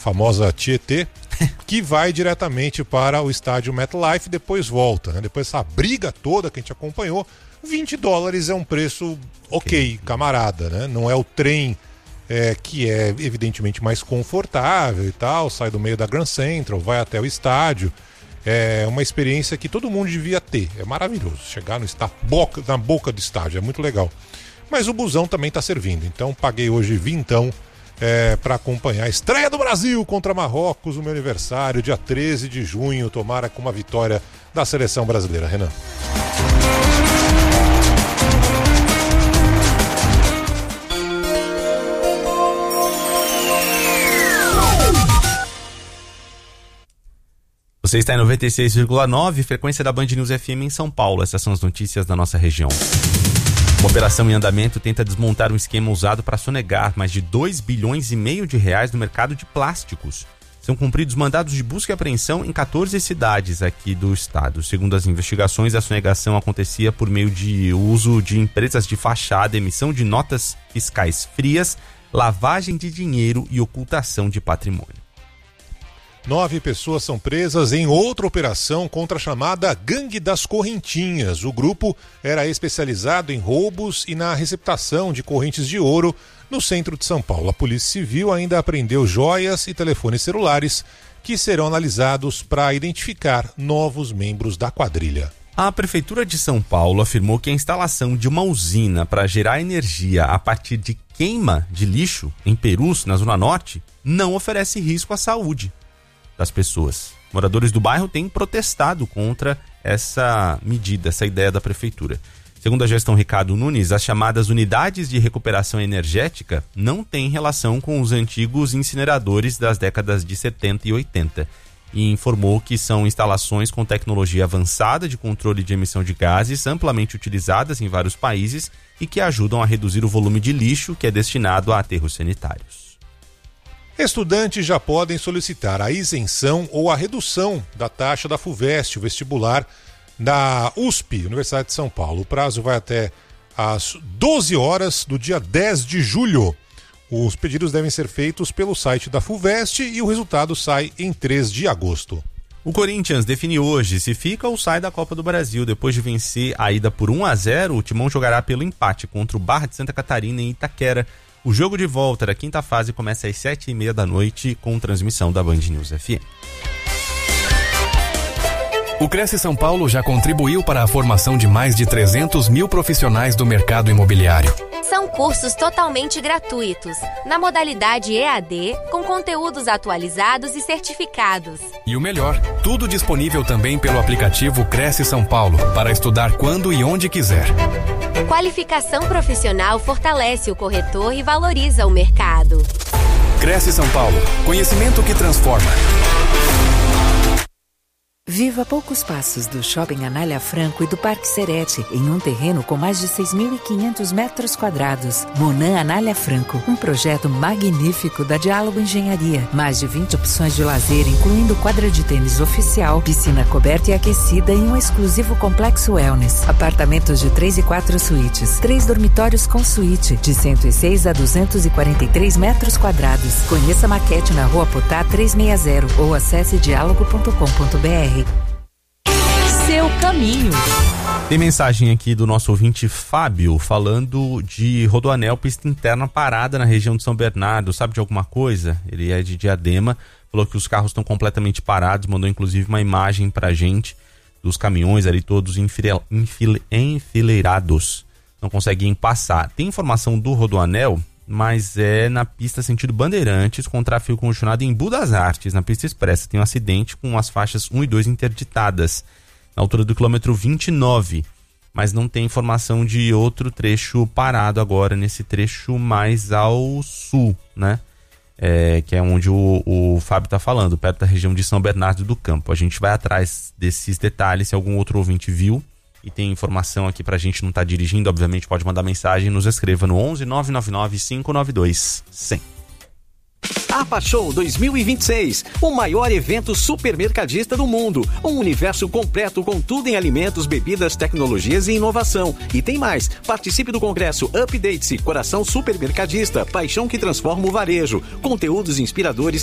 famosa Tietê, que vai diretamente para o estádio MetLife e depois volta, né? Depois dessa briga toda que a gente acompanhou, $20 é um preço ok, camarada, né? Não é o trem que é evidentemente mais confortável e tal, sai do meio da Grand Central, vai até o estádio. É uma experiência que todo mundo devia ter, é maravilhoso, chegar na boca do estádio, é muito legal. Mas o busão também está servindo, então paguei hoje vintão para acompanhar a estreia do Brasil contra Marrocos, o meu aniversário, dia 13 de junho, tomara com uma vitória da seleção brasileira. Renan. Você está em 96,9, frequência da Band News FM em São Paulo. Essas são as notícias da nossa região. Uma operação em andamento tenta desmontar um esquema usado para sonegar mais de R$2,5 bilhões no mercado de plásticos. São cumpridos mandados de busca e apreensão em 14 cidades aqui do estado. Segundo as investigações, a sonegação acontecia por meio de uso de empresas de fachada, emissão de notas fiscais frias, lavagem de dinheiro e ocultação de patrimônio. 9 pessoas são presas em outra operação contra a chamada Gangue das Correntinhas. O grupo era especializado em roubos e na receptação de correntes de ouro no centro de São Paulo. A Polícia Civil ainda apreendeu joias e telefones celulares que serão analisados para identificar novos membros da quadrilha. A Prefeitura de São Paulo afirmou que a instalação de uma usina para gerar energia a partir de queima de lixo em Perus, na Zona Norte, não oferece risco à saúde das pessoas. Moradores do bairro têm protestado contra essa medida, essa ideia da prefeitura. Segundo a gestão Ricardo Nunes, as chamadas unidades de recuperação energética não têm relação com os antigos incineradores das décadas de 70 e 80 e informou que são instalações com tecnologia avançada de controle de emissão de gases amplamente utilizadas em vários países e que ajudam a reduzir o volume de lixo que é destinado a aterros sanitários. Estudantes já podem solicitar a isenção ou a redução da taxa da FUVEST, o vestibular da USP, Universidade de São Paulo. O prazo vai até às 12 horas do dia 10 de julho. Os pedidos devem ser feitos pelo site da FUVEST e o resultado sai em 3 de agosto. O Corinthians define hoje se fica ou sai da Copa do Brasil. Depois de vencer a ida por 1-0, o Timão jogará pelo empate contra o Barra de Santa Catarina em Itaquera. O jogo de volta da quinta fase começa às 7h30 da noite com transmissão da Band News FM. O Cresce São Paulo já contribuiu para a formação de mais de 300 mil profissionais do mercado imobiliário. São cursos totalmente gratuitos, na modalidade EAD, com conteúdos atualizados e certificados. E o melhor, tudo disponível também pelo aplicativo Cresce São Paulo, para estudar quando e onde quiser. Qualificação profissional fortalece o corretor e valoriza o mercado. Cresce São Paulo, conhecimento que transforma. Viva a poucos passos do Shopping Anália Franco e do Parque Serete, em um terreno com mais de 6.500 metros quadrados. Monan Anália Franco, um projeto magnífico da Diálogo Engenharia. Mais de 20 opções de lazer, incluindo quadra de tênis oficial, piscina coberta e aquecida e um exclusivo complexo wellness. Apartamentos de 3 e 4 suítes, 3 dormitórios com suíte, de 106 a 243 metros quadrados. Conheça a maquete na Rua Potá 360 ou acesse diálogo.com.br. Seu caminho. Tem mensagem aqui do nosso ouvinte Fábio falando de Rodoanel, pista interna parada na região de São Bernardo. Sabe de alguma coisa? Ele é de Diadema, falou que os carros estão completamente parados, mandou inclusive uma imagem pra gente dos caminhões ali todos enfileirados, não conseguem passar. Tem informação do Rodoanel, mas é na pista sentido Bandeirantes, com tráfego congestionado em Budas Artes, na pista expressa. Tem um acidente com as faixas 1 e 2 interditadas, na altura do quilômetro 29, mas não tem informação de outro trecho parado agora, nesse trecho mais ao sul, né? Que é onde o Fábio está falando, perto da região de São Bernardo do Campo. A gente vai atrás desses detalhes, se algum outro ouvinte viu e tem informação aqui pra gente, não tá dirigindo, obviamente pode mandar mensagem, nos escreva no 11 999 592 100. APA Show 2026, o maior evento supermercadista do mundo. Um universo completo com tudo em alimentos, bebidas, tecnologias e inovação. E tem mais, participe do congresso Update-se, Coração Supermercadista, paixão que transforma o varejo. Conteúdos inspiradores